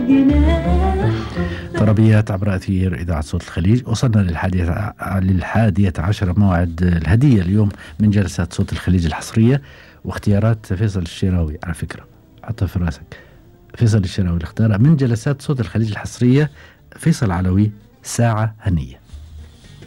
طربيات عبر أثير إذاعة صوت الخليج. وصلنا للحادية عشر، موعد الهدية اليوم من جلسات صوت الخليج الحصرية، واختيارات فيصل الشراوي. على فكرة حطها في راسك، فيصل الشراوي اللي اختارها من جلسات صوت الخليج الحصرية. فيصل علوي، ساعة هنية.